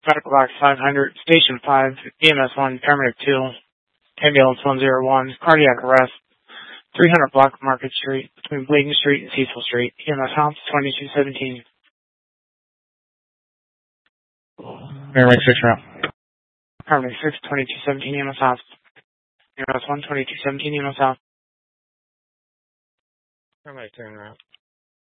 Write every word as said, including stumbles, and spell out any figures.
Medical Box five hundred, Station five, E M S one, Paramedic two, Ambulance one oh one, Cardiac Arrest, three hundred Block Market Street, between Bladen Street and Cecil Street, E M S House twenty-two seventeen. Paramedic six route. Paramedic six, twenty-two seventeen, E M S House. E M S one, twenty-two seventeen, E M S House. Paramedic ten route.